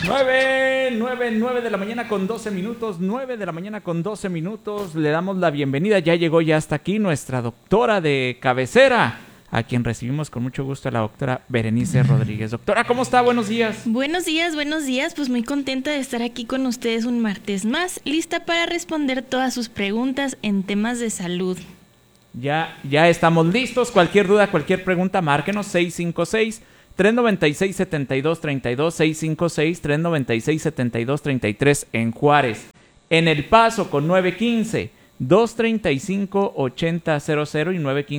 9 de la mañana con 12 minutos, 9 de la mañana con 12 minutos. Le damos la bienvenida, ya llegó ya hasta aquí nuestra doctora de cabecera, a quien recibimos con mucho gusto, a la doctora Berenice Rodríguez. Doctora, ¿cómo está? Buenos días. Buenos días, pues muy contenta de estar aquí con ustedes un martes más, lista para responder todas sus preguntas en temas de salud. Ya estamos listos, cualquier duda, cualquier pregunta, márquenos 656-396-7232, 656-396-7233 en Juárez. En El Paso con 915-235-8000 y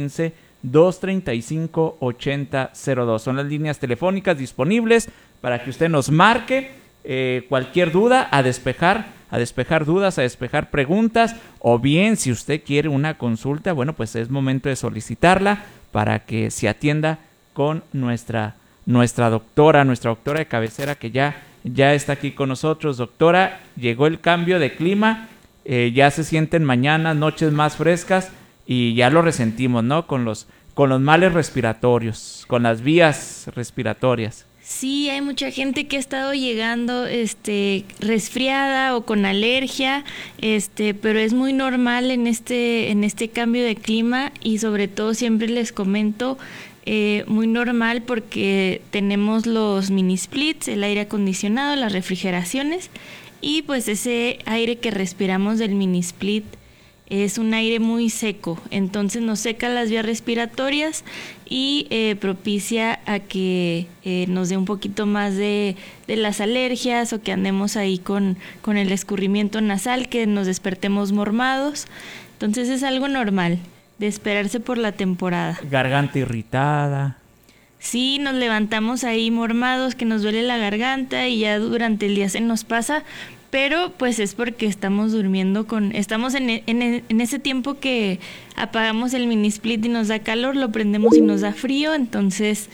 915-235-8002. Son las líneas telefónicas disponibles para que usted nos marque cualquier duda, a despejar dudas, a despejar preguntas, o bien si usted quiere una consulta, bueno, pues es momento de solicitarla para que se atienda con nuestra doctora de cabecera, que ya está aquí con nosotros. Doctora, llegó el cambio de clima, ya se sienten mañanas, noches más frescas y ya lo resentimos, ¿no? Con los males respiratorios, con las vías respiratorias. Sí, hay mucha gente que ha estado llegando resfriada o con alergia, pero es muy normal en este cambio de clima, y sobre todo siempre les comento, muy normal porque tenemos los mini splits, el aire acondicionado, las refrigeraciones, y pues ese aire que respiramos del mini split es un aire muy seco, entonces nos seca las vías respiratorias y propicia a que nos dé un poquito más de las alergias, o que andemos ahí con el escurrimiento nasal, que nos despertemos mormados. Entonces es algo normal de esperarse por la temporada. Garganta irritada. Sí, nos levantamos ahí mormados, que nos duele la garganta, y ya durante el día se nos pasa, pero pues es porque estamos durmiendo estamos en ese tiempo que apagamos el mini split y nos da calor, lo prendemos y nos da frío, entonces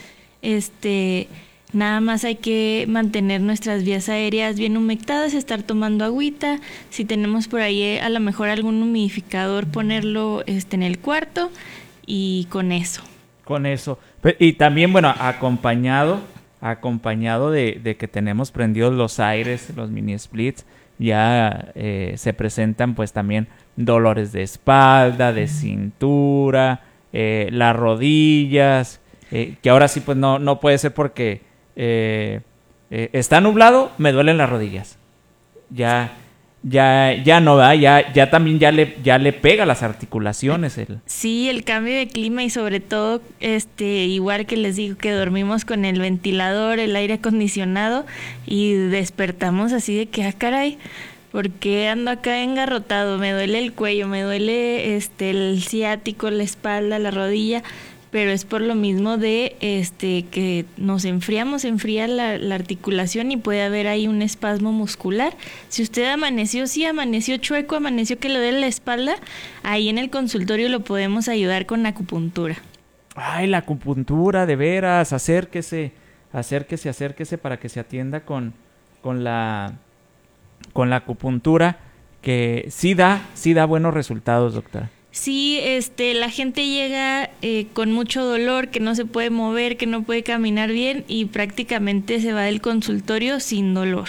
nada más hay que mantener nuestras vías aéreas bien humectadas, estar tomando agüita, si tenemos por ahí a lo mejor algún humidificador, ponerlo en el cuarto, y con eso. Y también, bueno, acompañado de que tenemos prendidos los aires, los mini splits, ya se presentan pues también dolores de espalda, de cintura, las rodillas, que ahora sí pues no puede ser porque está nublado, me duelen las rodillas. Ya no va, ya también ya le pega las articulaciones. Sí, el cambio de clima, y sobre todo igual que les digo que dormimos con el ventilador, el aire acondicionado, y despertamos así de que caray, porque ando acá engarrotado, me duele el cuello, me duele el ciático, la espalda, la rodilla, pero es por lo mismo de que nos enfriamos, se enfría la articulación, y puede haber ahí un espasmo muscular. Si usted amaneció chueco, amaneció que le duele la espalda, ahí en el consultorio lo podemos ayudar con acupuntura. Ay, la acupuntura, de veras, acérquese para que se atienda con la acupuntura, que sí da buenos resultados, doctora. Sí, la gente llega con mucho dolor, que no se puede mover, que no puede caminar bien, y prácticamente se va del consultorio sin dolor.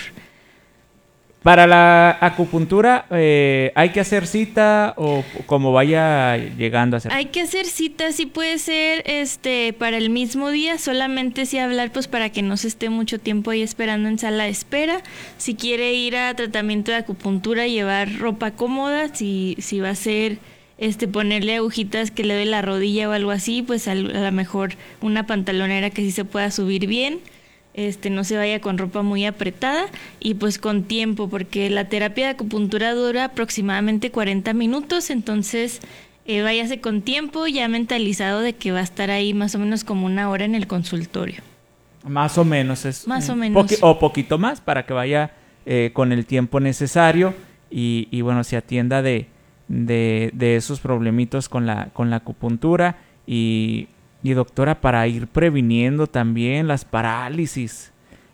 Para la acupuntura, ¿hay que hacer cita o como vaya llegando a hacer? Hay que hacer cita, sí puede ser para el mismo día, solamente si hablar pues para que no se esté mucho tiempo ahí esperando en sala de espera. Si quiere ir a tratamiento de acupuntura, llevar ropa cómoda, si va a ser ponerle agujitas que le dé la rodilla o algo así, pues a lo mejor una pantalonera que sí se pueda subir bien, no se vaya con ropa muy apretada, y pues con tiempo, porque la terapia de acupuntura dura aproximadamente 40 minutos, entonces váyase con tiempo, ya mentalizado de que va a estar ahí más o menos como una hora en el consultorio. Más o menos es. Más o menos. O poquito más, para que vaya con el tiempo necesario y bueno, se atienda de esos problemitos con la acupuntura, y doctora, para ir previniendo también las parálisis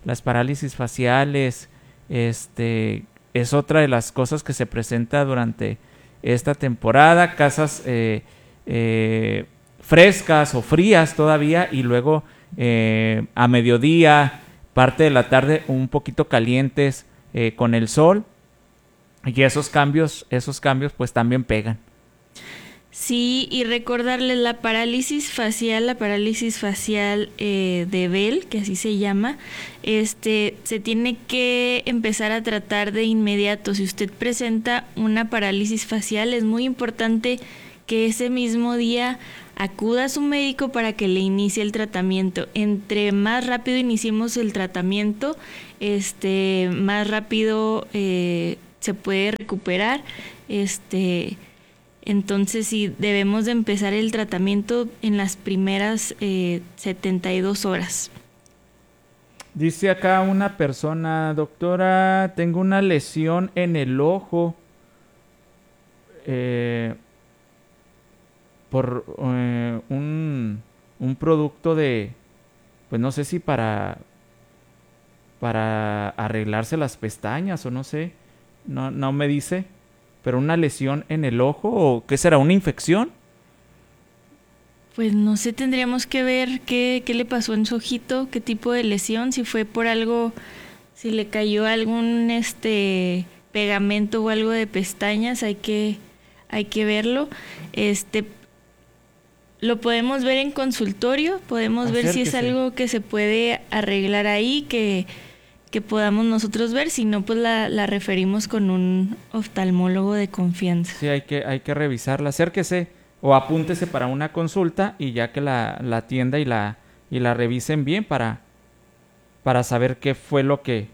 faciales, es otra de las cosas que se presenta durante esta temporada, casas frescas o frías todavía, y luego a mediodía parte de la tarde un poquito calientes con el sol, y esos cambios pues también pegan. Sí, y recordarles la parálisis facial de Bell, que así se llama, se tiene que empezar a tratar de inmediato. Si usted presenta una parálisis facial, es muy importante que ese mismo día acuda a su médico para que le inicie el tratamiento. Entre más rápido iniciemos el tratamiento, más rápido se puede recuperar. Entonces sí, debemos de empezar el tratamiento en las primeras 72 horas. Dice acá una persona: doctora, tengo una lesión en el ojo por un producto de, pues no sé si para arreglarse las pestañas o no sé, no me dice. ¿Pero una lesión en el ojo o qué será, una infección? Pues no sé, tendríamos que ver qué le pasó en su ojito, qué tipo de lesión, si fue por algo, si le cayó algún pegamento o algo de pestañas, hay que verlo. Lo podemos ver en consultorio, podemos ver si es algo que se puede arreglar ahí, que podamos nosotros ver, si no, pues la referimos con un oftalmólogo de confianza. Sí, hay que revisarla. Acérquese o apúntese para una consulta y ya que la atienda y la revisen bien para saber qué fue lo que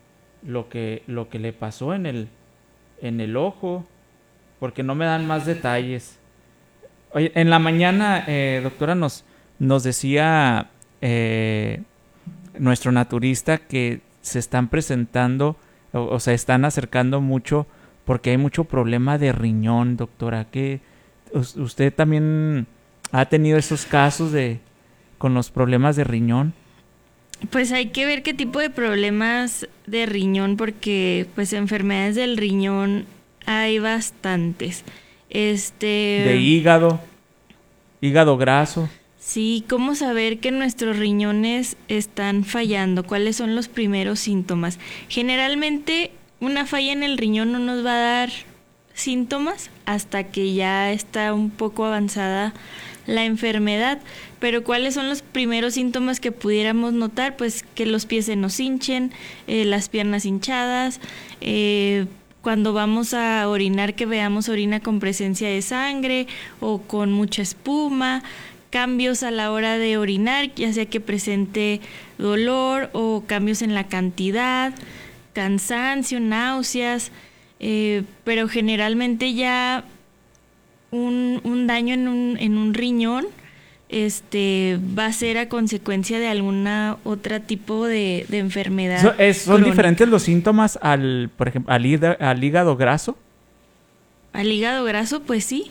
le pasó en el ojo, porque no me dan más detalles. Oye, en la mañana, doctora, nos decía nuestro naturista que se están presentando o se están acercando mucho porque hay mucho problema de riñón, doctora. ¿Qué, usted también ha tenido esos casos con los problemas de riñón? Pues hay que ver qué tipo de problemas de riñón, porque pues enfermedades del riñón hay bastantes. De hígado graso. Sí, ¿cómo saber que nuestros riñones están fallando? ¿Cuáles son los primeros síntomas? Generalmente una falla en el riñón no nos va a dar síntomas hasta que ya está un poco avanzada la enfermedad. Pero ¿cuáles son los primeros síntomas que pudiéramos notar? Pues que los pies se nos hinchen, las piernas hinchadas, cuando vamos a orinar que veamos orina con presencia de sangre o con mucha espuma, cambios a la hora de orinar, ya sea que presente dolor o cambios en la cantidad, cansancio, náuseas, pero generalmente ya un daño en un riñón va a ser a consecuencia de alguna otra tipo de enfermedad. ¿Son diferentes los síntomas por ejemplo, al hígado graso? Al hígado graso, pues sí.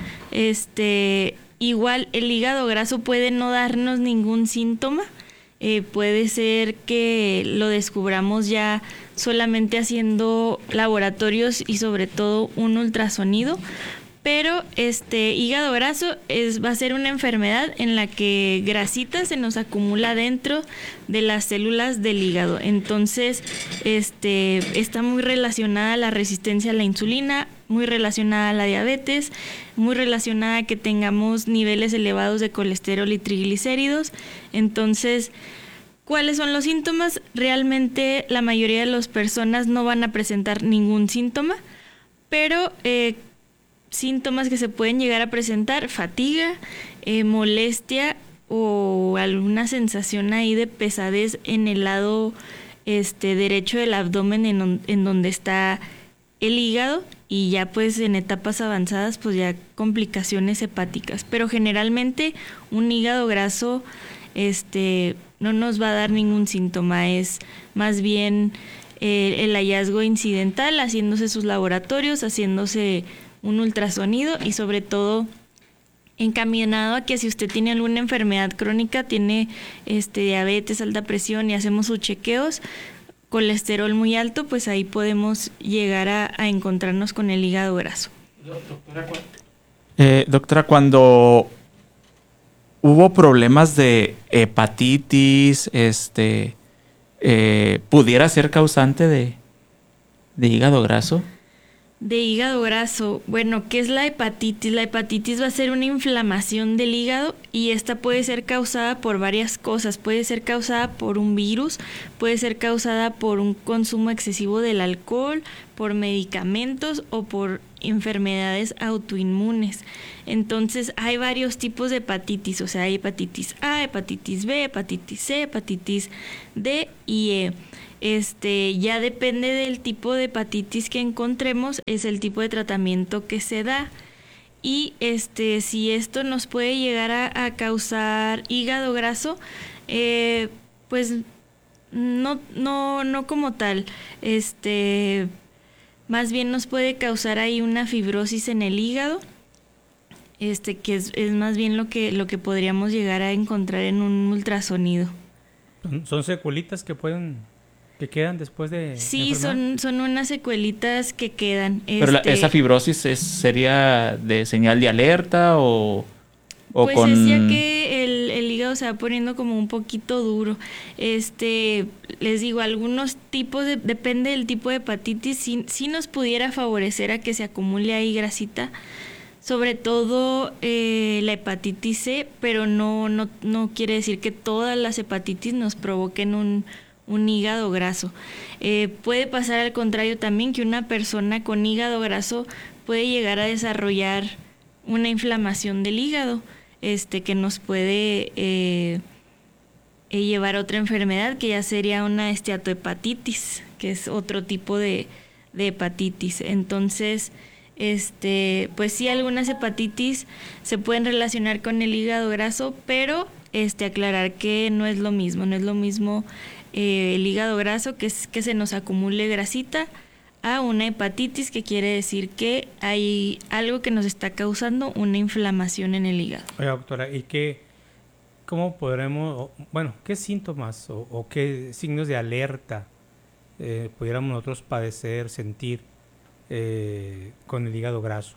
Igual el hígado graso puede no darnos ningún síntoma. Puede ser que lo descubramos ya solamente haciendo laboratorios y sobre todo un ultrasonido. Pero hígado graso va a ser una enfermedad en la que grasita se nos acumula dentro de las células del hígado. Entonces, está muy relacionada a la resistencia a la insulina, muy relacionada a la diabetes, muy relacionada a que tengamos niveles elevados de colesterol y triglicéridos. Entonces, ¿cuáles son los síntomas? Realmente la mayoría de las personas no van a presentar ningún síntoma, pero síntomas que se pueden llegar a presentar: fatiga, molestia o alguna sensación ahí de pesadez en el lado derecho del abdomen en donde está el hígado, y ya pues en etapas avanzadas pues ya complicaciones hepáticas. Pero generalmente un hígado graso no nos va a dar ningún síntoma, es más bien el hallazgo incidental, haciéndose sus laboratorios, haciéndose un ultrasonido y sobre todo encaminado a que si usted tiene alguna enfermedad crónica, tiene diabetes, alta presión y hacemos sus chequeos, colesterol muy alto, pues ahí podemos llegar a encontrarnos con el hígado graso. Doctora, cuando hubo problemas de hepatitis, ¿pudiera ser causante de hígado graso? De hígado graso. Bueno, ¿qué es la hepatitis? La hepatitis va a ser una inflamación del hígado y esta puede ser causada por varias cosas. Puede ser causada por un virus, puede ser causada por un consumo excesivo del alcohol, por medicamentos o por enfermedades autoinmunes. Entonces hay varios tipos de hepatitis, o sea, hay hepatitis A, hepatitis B, hepatitis C, hepatitis D y E. Ya depende del tipo de hepatitis que encontremos, es el tipo de tratamiento que se da. Y si esto nos puede llegar a causar hígado graso, pues no como tal. Más bien nos puede causar ahí una fibrosis en el hígado, que es más bien lo que podríamos llegar a encontrar en un ultrasonido. ¿Son secuelitas que quedan después de Sí, son unas secuelitas que quedan. Pero esa fibrosis sería de señal de alerta o pues con... es ya que el hígado se va poniendo como un poquito duro. Les digo, algunos tipos, depende del tipo de hepatitis, sí nos pudiera favorecer a que se acumule ahí grasita, sobre todo la hepatitis C, pero no quiere decir que todas las hepatitis nos provoquen un hígado graso. Puede pasar al contrario también, que una persona con hígado graso puede llegar a desarrollar una inflamación del hígado, que nos puede llevar a otra enfermedad, que ya sería una esteatohepatitis, que es otro tipo de hepatitis. Entonces, pues sí, algunas hepatitis se pueden relacionar con el hígado graso, pero aclarar que no es lo mismo el hígado graso, que es que se nos acumule grasita, a una hepatitis, que quiere decir que hay algo que nos está causando una inflamación en el hígado. Oiga, doctora, ¿y cómo podremos, qué síntomas o qué signos de alerta pudiéramos nosotros padecer, sentir con el hígado graso?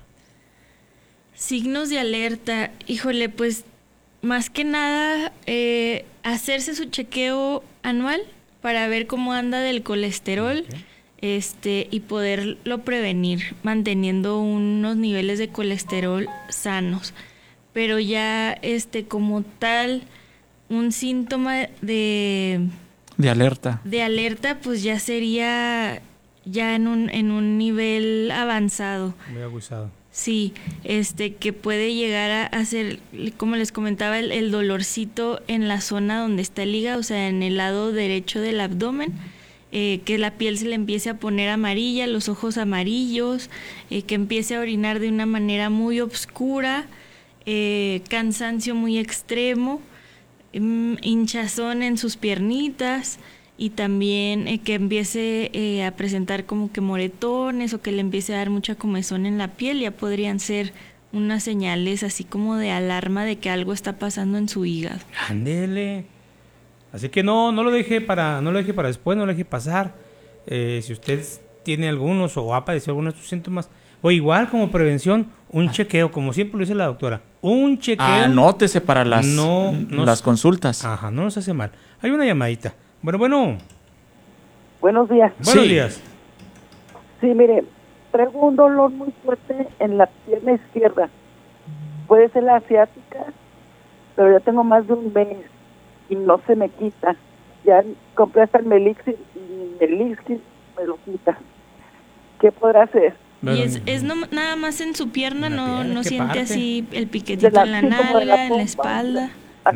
Signos de alerta, híjole, pues más que nada hacerse su chequeo anual para ver cómo anda del colesterol. Okay. Y poderlo prevenir manteniendo unos niveles de colesterol sanos. Pero ya como tal un síntoma de alerta, pues ya sería ya en un nivel avanzado. Muy aguzado. Sí, que puede llegar a ser, como les comentaba, el dolorcito en la zona donde está el hígado, o sea, en el lado derecho del abdomen. Que la piel se le empiece a poner amarilla, los ojos amarillos, que empiece a orinar de una manera muy oscura, cansancio muy extremo, hinchazón en sus piernitas y también que empiece a presentar como que moretones o que le empiece a dar mucha comezón en la piel. Ya podrían ser unas señales así como de alarma de que algo está pasando en su hígado. Ándele. Así que no lo deje para después, no lo deje pasar. Si usted tiene algunos o ha padecido algunos de estos síntomas, o igual como prevención, un chequeo, como siempre lo dice la doctora, un chequeo. Anótese para las consultas. Ajá, no nos hace mal. Hay una llamadita. Bueno. Buenos días. Buenos días. Sí, mire, traigo un dolor muy fuerte en la pierna izquierda. Puede ser la asiática, pero ya tengo más de un mes y no se me quita. Ya compré hasta el Melixir y el Melixir me lo quita. ¿Qué podrá hacer? Y es nada más en su pierna, no siente parte? así el piquetito en la nalga, en la espalda.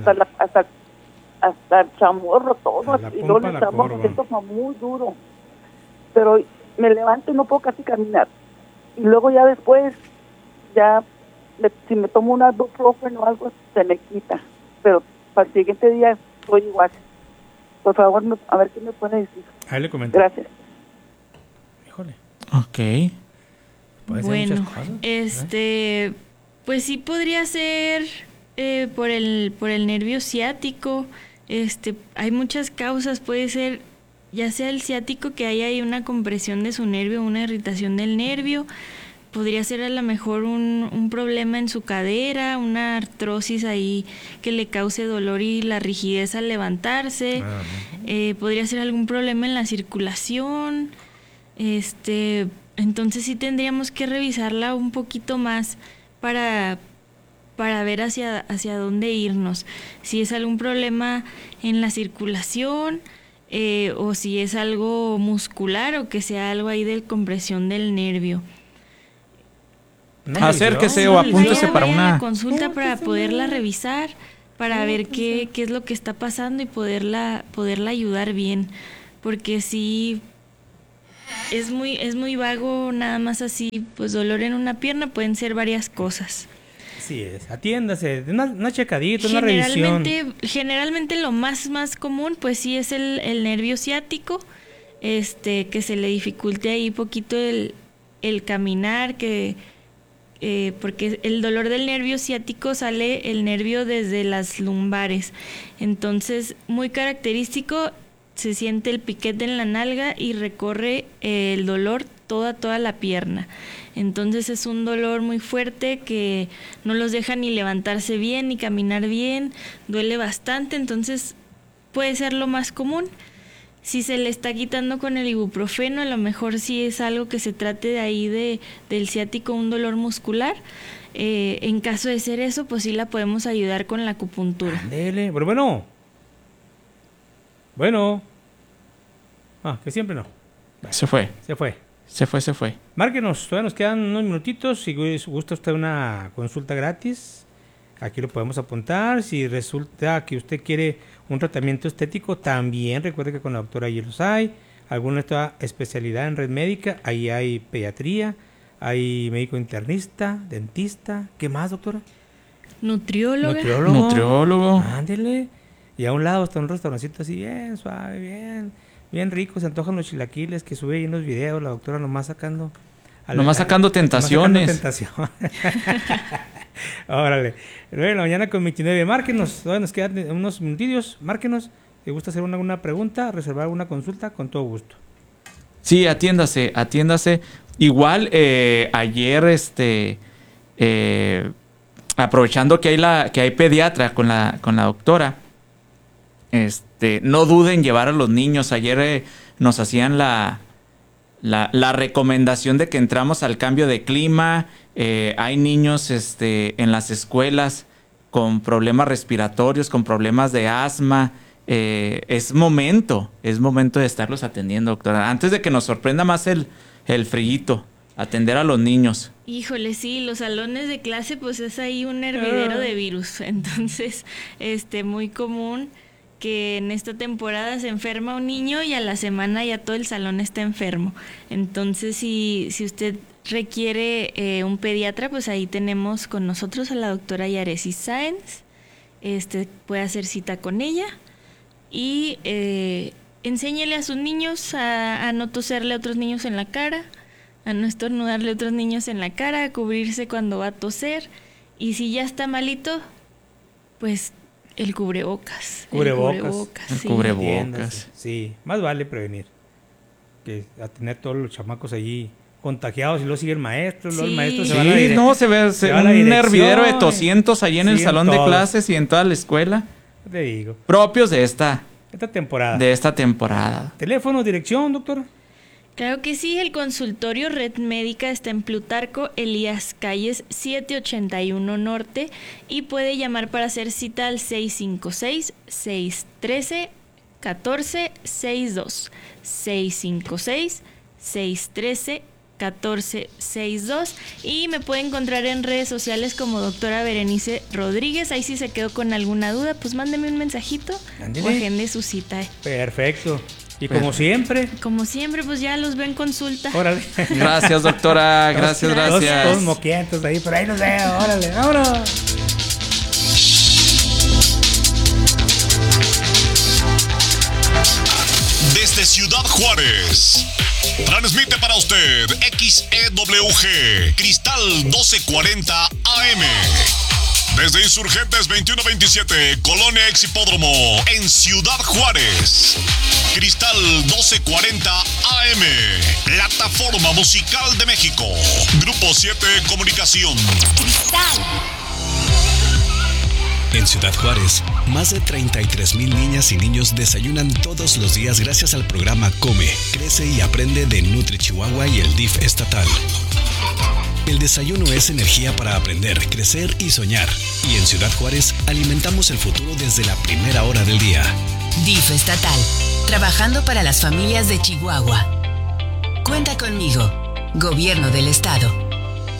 Hasta el chamorro, todo. Y luego el chamorro me toma muy duro. Pero me levanto y no puedo casi caminar. Y luego ya después, si me tomo un ibuprofeno o algo, se me quita. Pero para el siguiente día estoy igual. Por favor, a ver qué me puede decir. Ahí le comento. Gracias. Híjole. Ok. Bueno, pues sí podría ser por el nervio ciático. Hay muchas causas. Puede ser ya sea el ciático, que haya ahí una compresión de su nervio, una irritación del nervio. podría ser a lo mejor un problema en su cadera, una artrosis ahí que le cause dolor y la rigidez al levantarse. Podría ser algún problema en la circulación. Entonces sí tendríamos que revisarla un poquito más para ver hacia dónde irnos. Si es algún problema en la circulación, o si es algo muscular, o que sea algo ahí de compresión del nervio. Acérquese o apúntese para una consulta para poderla revisar, para ver qué es lo que está pasando y poderla ayudar bien, porque sí es muy vago nada más así, pues dolor en una pierna, pueden ser varias cosas. Así es, atiéndase, una checadita, una revisión. Generalmente lo más común pues sí es el nervio ciático, que se le dificulte ahí poquito el caminar, porque el dolor del nervio ciático sale el nervio desde las lumbares, entonces muy característico, se siente el piquete en la nalga y recorre el dolor toda la pierna. Entonces es un dolor muy fuerte que no los deja ni levantarse bien ni caminar bien, duele bastante, entonces puede ser lo más común. Si se le está quitando con el ibuprofeno, a lo mejor sí es algo que se trate de ahí del ciático, un dolor muscular. En caso de ser eso, pues sí la podemos ayudar con la acupuntura. Ándele, pero bueno. Que siempre no. Se fue. Márquenos, todavía nos quedan unos minutitos. Si gusta usted una consulta gratis, aquí lo podemos apuntar. Si resulta que usted quiere un tratamiento estético, también recuerde que con la doctora allí los hay. Alguna especialidad en red médica, ahí hay pediatría, hay médico internista, dentista. ¿Qué más, doctora? Nutriólogo. Ándele. Y a un lado está un restaurancito así bien suave, bien rico, se antojan los chilaquiles que sube ahí en los videos, la doctora nomás sacando tentaciones. Órale. 9 de la mañana con 29. Márquenos, todavía nos quedan unos minutillos. Márquenos. Si gusta hacer una pregunta, reservar una consulta, con todo gusto. Sí, atiéndase. Igual, ayer, aprovechando que hay pediatra con la doctora, no duden en llevar a los niños. Ayer nos hacían la recomendación de que entramos al cambio de clima. Hay niños en las escuelas con problemas respiratorios, con problemas de asma. Es momento de estarlos atendiendo, doctora. Antes de que nos sorprenda más el frío, atender a los niños. Híjole, sí, los salones de clase pues es ahí un hervidero de virus. Entonces, muy común que en esta temporada se enferma un niño y a la semana ya todo el salón está enfermo. Entonces, si usted requiere un pediatra, pues ahí tenemos con nosotros a la doctora Yaresis Sáenz. Puede hacer cita con ella y enséñele a sus niños a no toserle a otros niños en la cara, a no estornudarle a otros niños en la cara, a cubrirse cuando va a toser, y si ya está malito, pues el cubrebocas. Sí, más vale prevenir que a tener todos los chamacos allí contagiados y luego sigue el maestro, luego el maestro se va a la dirección. Se ve un hervidero de tosientos allí en el salón de clases y en toda la escuela. Te digo. Propios de esta temporada. ¿Teléfono, dirección, doctor? Claro que sí, el consultorio Red Médica está en Plutarco Elías Calles 781 Norte y puede llamar para hacer cita al 656-613-1462. 656-613-1462 y me puede encontrar en redes sociales como doctora Berenice Rodríguez. Ahí si se quedó con alguna duda, pues mándeme un mensajito o agende su cita. Perfecto. Y como siempre, pues ya los veo en consulta. Órale. Gracias, doctora. Gracias. Todos moquientos ahí, por ahí los veo. Órale, vámonos. Desde Ciudad Juárez, transmite para usted XEWG Cristal 1240 AM. Desde Insurgentes 2127, Colonia Ex Hipódromo, en Ciudad Juárez. Cristal 1240 AM, plataforma plataforma musical de México. Grupo 7 Comunicación. Cristal. En Ciudad Juárez, más de 33,000 niñas y niños desayunan todos los días gracias al programa Come, Crece y Aprende de Nutri Chihuahua y el DIF estatal. El desayuno es energía para aprender, crecer y soñar. Y en Ciudad Juárez alimentamos el futuro desde la primera hora del día. DIF estatal, trabajando para las familias de Chihuahua. Cuenta conmigo, Gobierno del Estado.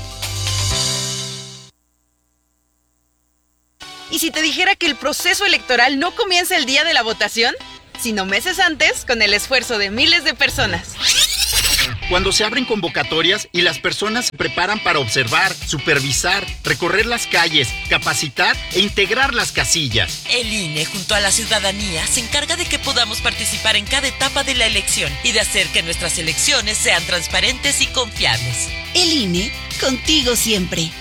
¿Y si te dijera que el proceso electoral no comienza el día de la votación, sino meses antes con el esfuerzo de miles de personas? Cuando se abren convocatorias y las personas se preparan para observar, supervisar, recorrer las calles, capacitar e integrar las casillas. El INE, junto a la ciudadanía, se encarga de que podamos participar en cada etapa de la elección y de hacer que nuestras elecciones sean transparentes y confiables. El INE, contigo siempre.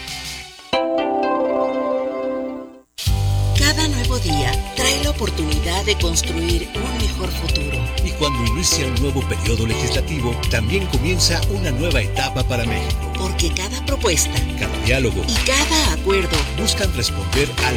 Cada nuevo día trae la oportunidad de construir un mejor futuro. Y cuando inicia un nuevo periodo legislativo, también comienza una nueva etapa para México. Porque cada propuesta, cada diálogo y cada acuerdo buscan responder a